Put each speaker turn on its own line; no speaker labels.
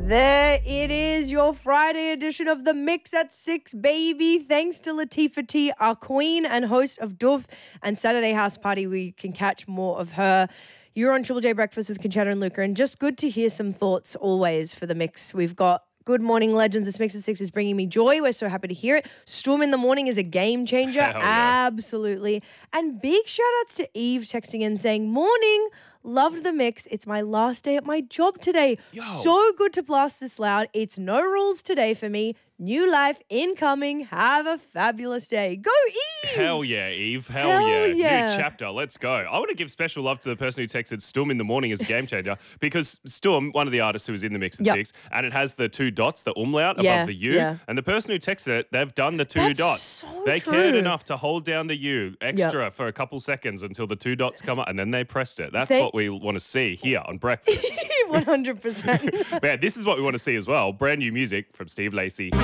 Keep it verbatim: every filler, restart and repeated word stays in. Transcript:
There it is, your Friday edition of The Mix at six, baby. Thanks to Latifah T, our queen and host of Doof and Saturday House Party, where you can catch more of her. You're on Triple J Breakfast with Conchetta and Luca, and just good to hear some thoughts always for The Mix. We've got Good Morning Legends. This Mix at six is bringing me joy. We're so happy to hear it. Storm in the Morning is a game changer.
Hell yeah.
Absolutely. And big shout outs to Eve texting in saying, morning, loved the mix. It's my last day at my job today.
Yo.
So good to blast this loud. It's no rules today for me. New life incoming. Have a fabulous day. Go Eve!
Hell yeah, Eve. Hell,
Hell
yeah.
yeah.
New chapter. Let's go. I want to give special love to the person who texted Storm in the Morning as a game changer because Storm, one of the artists who was in the Mix at
Yep.
six, and it has the two dots, the umlaut
Yeah,
above the U.
yeah.
And the person who texted it, they've done the two
That's
dots.
so
they
true.
cared enough to hold down the U extra for a couple seconds until the two dots come up, and then they pressed it. That's
They-
what we want to see here on Breakfast.
one hundred percent.
Man, this is what we want to see as well. Brand new music from Steve Lacy.